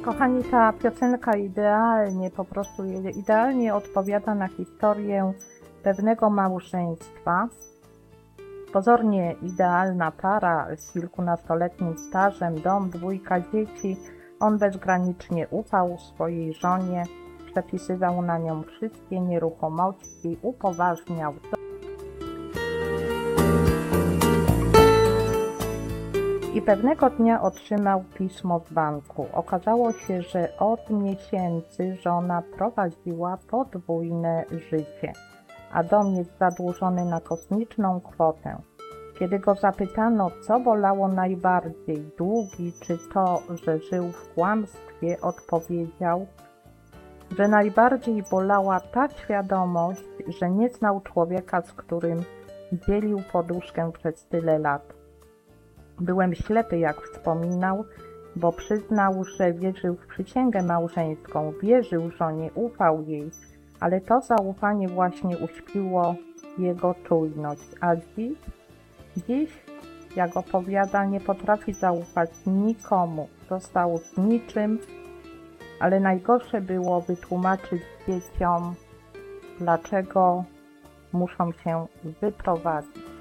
Kochani, ta piosenka idealnie odpowiada na historię pewnego małżeństwa. Pozornie idealna para z kilkunastoletnim stażem, dom, 2 dzieci. On bezgranicznie ufał swojej żonie, przepisywał na nią wszystkie nieruchomości, upoważniał. I pewnego dnia otrzymał pismo z banku. Okazało się, że od miesięcy żona prowadziła podwójne życie, a dom jest zadłużony na kosmiczną kwotę. Kiedy go zapytano, co bolało najbardziej, długi czy to, że żył w kłamstwie, odpowiedział, że najbardziej bolała ta świadomość, że nie znał człowieka, z którym dzielił poduszkę przez tyle lat. Byłem ślepy, jak wspominał, bo przyznał, że wierzył w przysięgę małżeńską, wierzył żonie, ufał jej, ale to zaufanie właśnie uśpiło jego czujność. A dziś, jak opowiada, nie potrafi zaufać nikomu, został z niczym, ale najgorsze było wytłumaczyć dzieciom, dlaczego muszą się wyprowadzić.